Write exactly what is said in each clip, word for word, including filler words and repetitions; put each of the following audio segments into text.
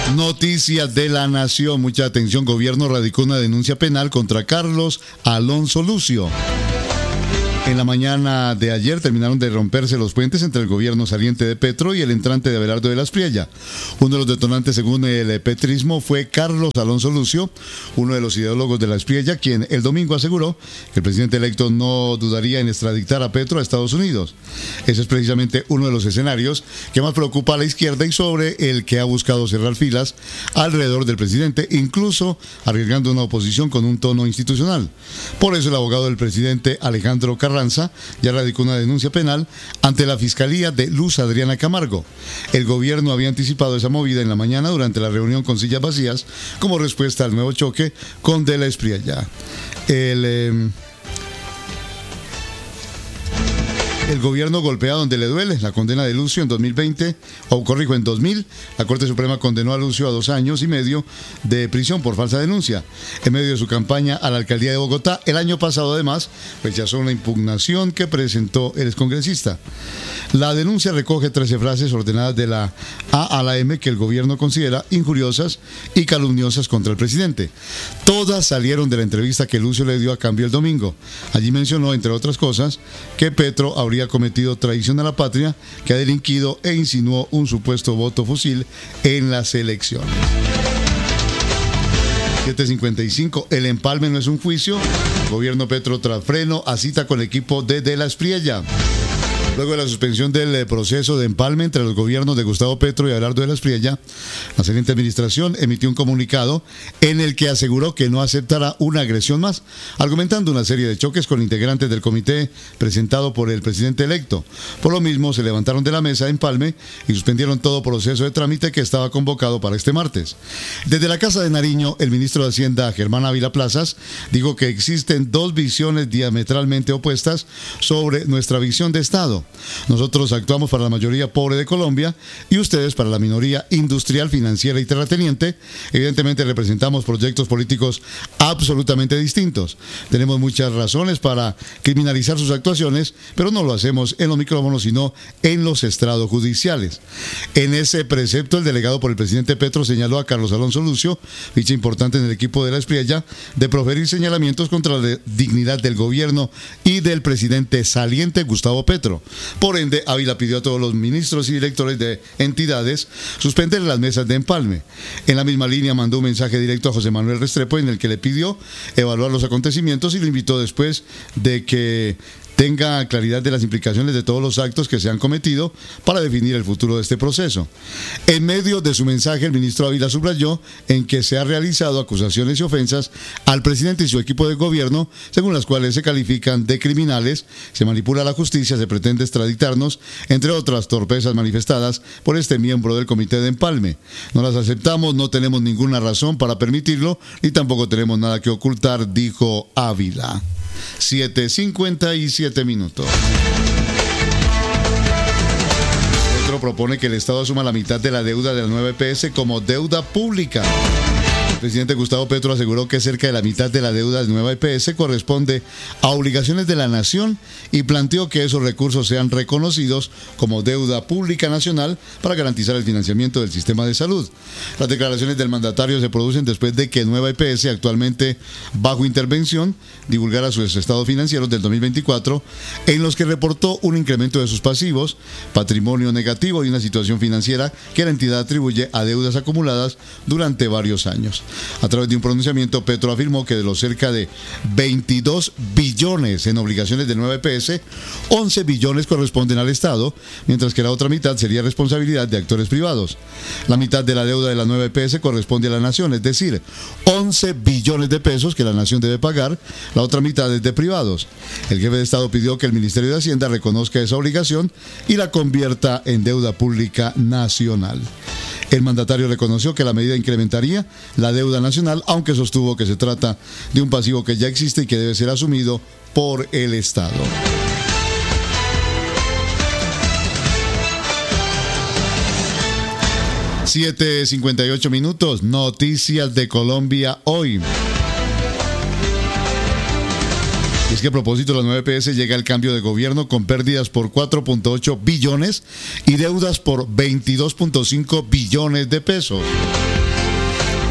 Noticias de la Nación. Mucha atención. Gobierno radicó una denuncia penal contra Carlos Alonso Lucio. En la mañana de ayer terminaron de romperse los puentes entre el gobierno saliente de Petro y el entrante de Abelardo de la Espriella. Uno de los detonantes, según el petrismo, fue Carlos Alonso Lucio, uno de los ideólogos de la Espriella, quien el domingo aseguró que el presidente electo no dudaría en extraditar a Petro a Estados Unidos. Ese es precisamente uno de los escenarios que más preocupa a la izquierda y sobre el que ha buscado cerrar filas alrededor del presidente, incluso arriesgando una oposición con un tono institucional. Por eso el abogado del presidente, Alejandro Carranza, ya radicó una denuncia penal ante la Fiscalía de Luz Adriana Camargo. El gobierno había anticipado esa movida en la mañana durante la reunión con sillas vacías como respuesta al nuevo choque con De la Espriella. El... Eh, El gobierno golpea donde le duele. La condena de Lucio en dos mil veinte, o corrijo, en dos mil, la Corte Suprema condenó a Lucio a dos años y medio de prisión por falsa denuncia. En medio de su campaña a la alcaldía de Bogotá, el año pasado además rechazó una impugnación que presentó el excongresista. La denuncia recoge trece frases ordenadas de la A a la M que el gobierno considera injuriosas y calumniosas contra el presidente. Todas salieron de la entrevista que Lucio le dio a cambio el domingo. Allí mencionó, entre otras cosas, que Petro habría habría cometido traición a la patria, que ha delinquido e insinuó un supuesto voto fusil en las elecciones. siete cincuenta y cinco, el empalme no es un juicio. Gobierno Petro tras freno a cita con el equipo de De la Espriella. Luego de la suspensión del proceso de empalme entre los gobiernos de Gustavo Petro y Abelardo de la Espriella, la siguiente administración emitió un comunicado en el que aseguró que no aceptará una agresión más, argumentando una serie de choques con integrantes del comité presentado por el presidente electo. Por lo mismo, se levantaron de la mesa de empalme y suspendieron todo proceso de trámite que estaba convocado para este martes. Desde la Casa de Nariño, el ministro de Hacienda, Germán Ávila Plazas, dijo que existen dos visiones diametralmente opuestas sobre nuestra visión de Estado. Nosotros actuamos para la mayoría pobre de Colombia y ustedes para la minoría industrial, financiera y terrateniente. Evidentemente representamos proyectos políticos absolutamente distintos. Tenemos muchas razones para criminalizar sus actuaciones, pero no lo hacemos en los micrófonos, sino en los estrados judiciales. En ese precepto, el delegado por el presidente Petro señaló a Carlos Alonso Lucio, ficha importante en el equipo de la Espriella, de proferir señalamientos contra la dignidad del gobierno y del presidente saliente Gustavo Petro. Por ende, Ávila pidió a todos los ministros y directores de entidades suspender las mesas de empalme. En la misma línea mandó un mensaje directo a José Manuel Restrepo en el que le pidió evaluar los acontecimientos y lo invitó después de que tenga claridad de las implicaciones de todos los actos que se han cometido para definir el futuro de este proceso. En medio de su mensaje, el ministro Ávila subrayó en que se han realizado acusaciones y ofensas al presidente y su equipo de gobierno, según las cuales se califican de criminales, se manipula la justicia, se pretende extraditarnos, entre otras torpezas manifestadas por este miembro del comité de empalme. No las aceptamos, no tenemos ninguna razón para permitirlo, ni tampoco tenemos nada que ocultar, dijo Ávila. siete cincuenta y siete minutos. Petro propone que el Estado asuma la mitad de la deuda de la nueva E P S como deuda pública. El presidente Gustavo Petro aseguró que cerca de la mitad de la deuda de nueva E P S corresponde a obligaciones de la nación y planteó que esos recursos sean reconocidos como deuda pública nacional para garantizar el financiamiento del sistema de salud. Las declaraciones del mandatario se producen después de que nueva E P S, actualmente bajo intervención, divulgara sus estados financieros del dos mil veinticuatro, en los que reportó un incremento de sus pasivos, patrimonio negativo y una situación financiera que la entidad atribuye a deudas acumuladas durante varios años. A través de un pronunciamiento, Petro afirmó que de los cerca de veintidós billones en obligaciones de nueva E P S, once billones corresponden al Estado, mientras que la otra mitad sería responsabilidad de actores privados. La mitad de la deuda de la nueva E P S corresponde a la nación, es decir, once billones de pesos que la nación debe pagar, la otra mitad es de privados. El jefe de Estado pidió que el Ministerio de Hacienda reconozca esa obligación y la convierta en deuda pública nacional. El mandatario reconoció que la medida incrementaría la deuda nacional, aunque sostuvo que se trata de un pasivo que ya existe y que debe ser asumido por el Estado. siete cincuenta y ocho minutos, noticias de Colombia hoy. Es que a propósito, la nueva E P S llega al cambio de gobierno con pérdidas por cuatro punto ocho billones y deudas por veintidós punto cinco billones de pesos.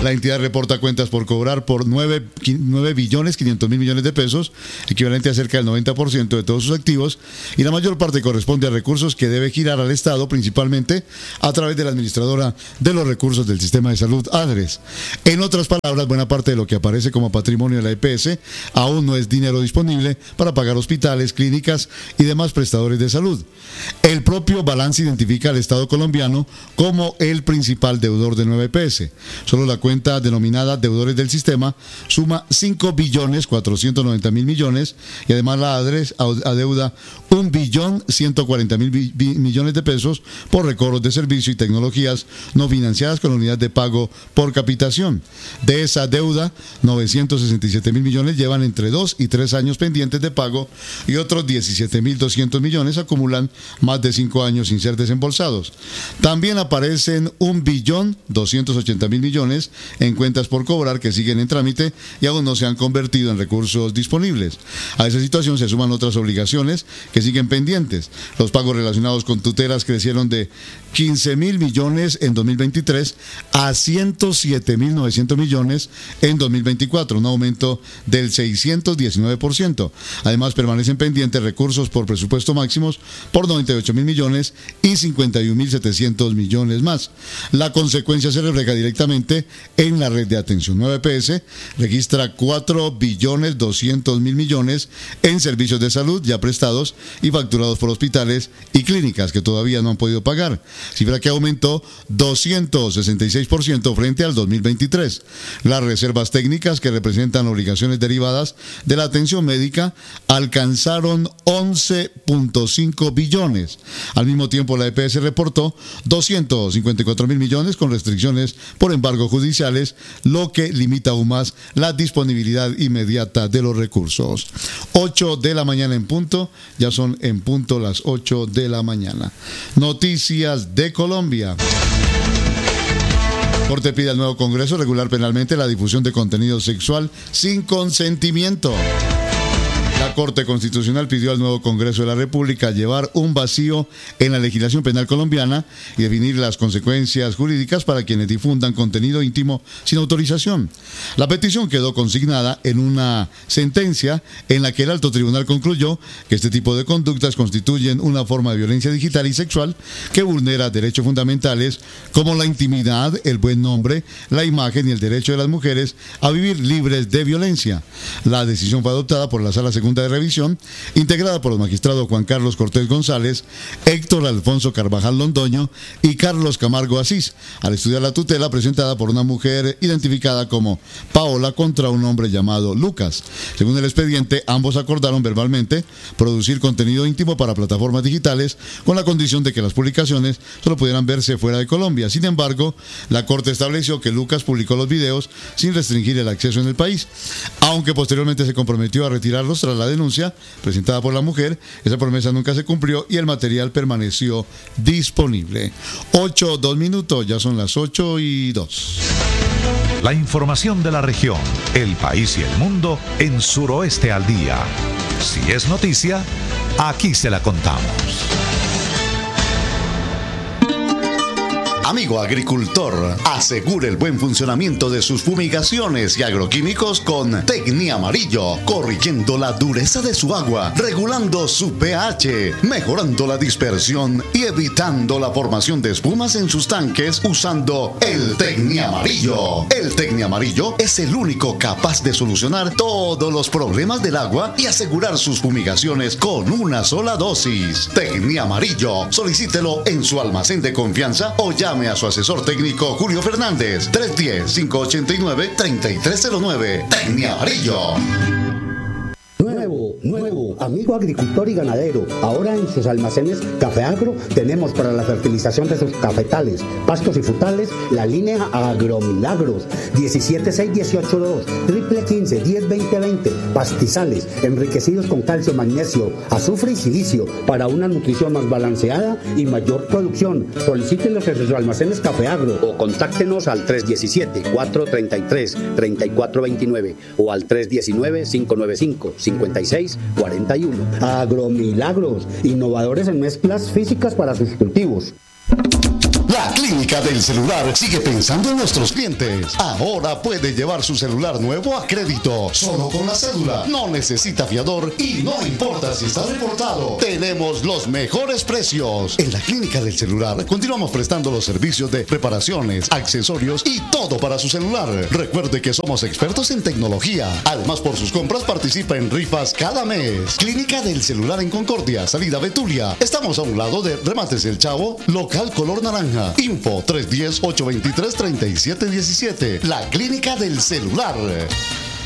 La entidad reporta cuentas por cobrar por nueve billones quinientos mil millones de pesos, equivalente a cerca del noventa por ciento de todos sus activos, y la mayor parte corresponde a recursos que debe girar al Estado, principalmente a través de la administradora de los recursos del sistema de salud, ADRES. En otras palabras, buena parte de lo que aparece como patrimonio de la E P S aún no es dinero disponible para pagar hospitales, clínicas y demás prestadores de salud. El propio balance identifica al Estado colombiano como el principal deudor de nueva E P S. Solo la cuenta denominada deudores del sistema suma cinco billones cuatrocientos noventa mil millones y además la ADRES adeuda un billón ciento cuarenta mil millones de pesos por recobros de servicio y tecnologías no financiadas con la unidad de pago por capitación. De esa deuda, novecientos sesenta y siete mil millones llevan entre dos y tres años pendientes de pago y otros diecisiete mil doscientos millones acumulan más de cinco años sin ser desembolsados. También aparecen un billón doscientos ochenta mil millones en cuentas por cobrar que siguen en trámite y aún no se han convertido en recursos disponibles. A esa situación se suman otras obligaciones que siguen pendientes. Los pagos relacionados con tutelas crecieron de quince mil millones en dos mil veintitrés a ciento siete mil novecientos millones en dos mil veinticuatro, un aumento del seiscientos diecinueve por ciento. Además, permanecen pendientes recursos por presupuesto máximos por noventa y ocho mil millones y cincuenta y un mil setecientos millones más. La consecuencia se refleja directamente en la red de atención. Nueva E P S registra cuatro billones doscientos mil millones en servicios de salud ya prestados y facturados por hospitales y clínicas que todavía no han podido pagar, cifra que aumentó doscientos sesenta y seis por ciento frente al dos mil veintitrés. Las reservas técnicas que representan obligaciones derivadas de la atención médica alcanzaron once punto cinco billones. Al mismo tiempo, la E P S reportó doscientos cincuenta y cuatro mil millones con restricciones por embargos judiciales, lo que limita aún más la disponibilidad inmediata de los recursos. ocho de la mañana en punto, ya son en punto las ocho de la mañana. Noticias de Colombia. Corte pide al nuevo Congreso regular penalmente la difusión de contenido sexual sin consentimiento. La Corte Constitucional pidió al nuevo Congreso de la República llevar un vacío en la legislación penal colombiana y definir las consecuencias jurídicas para quienes difundan contenido íntimo sin autorización. La petición quedó consignada en una sentencia en la que el alto tribunal concluyó que este tipo de conductas constituyen una forma de violencia digital y sexual que vulnera derechos fundamentales como la intimidad, el buen nombre, la imagen y el derecho de las mujeres a vivir libres de violencia. La decisión fue adoptada por la Sala Segunda de Revisión, integrada por los magistrados Juan Carlos Cortés González, Héctor Alfonso Carvajal Londoño y Carlos Camargo Asís, al estudiar la tutela presentada por una mujer identificada como Paola contra un hombre llamado Lucas. Según el expediente, ambos acordaron verbalmente producir contenido íntimo para plataformas digitales con la condición de que las publicaciones solo pudieran verse fuera de Colombia. Sin embargo, la Corte estableció que Lucas publicó los videos sin restringir el acceso en el país. Aunque posteriormente se comprometió a retirarlos tras la denuncia presentada por la mujer, esa promesa nunca se cumplió y el material permaneció disponible. ocho, dos minutos, ya son las ocho y dos. La información de la región, el país y el mundo en Suroeste al Día. Si es noticia, aquí se la contamos. Amigo agricultor, asegure el buen funcionamiento de sus fumigaciones y agroquímicos con Tecnia Amarillo, corrigiendo la dureza de su agua, regulando su pH, mejorando la dispersión y evitando la formación de espumas en sus tanques usando el Tecnia Amarillo. El Tecnia Amarillo es el único capaz de solucionar todos los problemas del agua y asegurar sus fumigaciones con una sola dosis. Tecnia Amarillo, solicítelo en su almacén de confianza o llame a su asesor técnico Julio Fernández, tres uno cero, cinco ocho nueve, tres tres cero nueve. Tecnia Amarillo. Nuevo, nuevo, amigo agricultor y ganadero. Ahora en sus almacenes Café Agro tenemos para la fertilización de sus cafetales, pastos y frutales la línea Agromilagros diecisiete seis dieciocho dos, triple quince diez veinte veinte, pastizales enriquecidos con calcio, magnesio, azufre y silicio para una nutrición más balanceada y mayor producción. Solicítenlos en sus almacenes Café Agro o contáctenos al tres uno siete, cuatro tres tres, tres cuatro dos nueve o al tres uno nueve, cinco nueve cinco, cincuenta y seis cuarenta y uno. Agromilagros, innovadores en mezclas físicas para sus cultivos. La Clínica del Celular sigue pensando en nuestros clientes. Ahora puede llevar su celular nuevo a crédito, solo con la cédula. No necesita fiador y no importa si está reportado. Tenemos los mejores precios. En la Clínica del Celular continuamos prestando los servicios de reparaciones, accesorios y todo para su celular. Recuerde que somos expertos en tecnología. Además, por sus compras participa en rifas cada mes. Clínica del Celular en Concordia, salida Betulia. Estamos a un lado de Remates El Chavo, local color naranja. Info tres uno cero, ocho dos tres, tres siete uno siete. La Clínica del Celular.